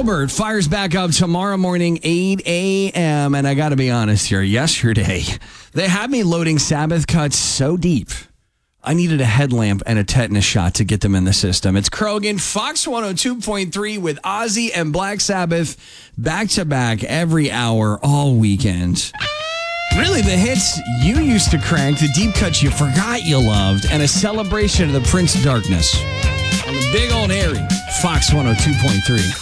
Gilbert fires back up tomorrow morning, 8 a.m. And I got to be honest here. Yesterday, they had me loading Sabbath cuts so deep, I needed a headlamp and a tetanus shot to get them in the system. It's Krogan, Fox 102.3 with Ozzy and Black Sabbath back to back every hour all weekend. Really, the hits you used to crank, the deep cuts you forgot you loved, and a celebration of the Prince of Darkness on the big old Harry, Fox 102.3.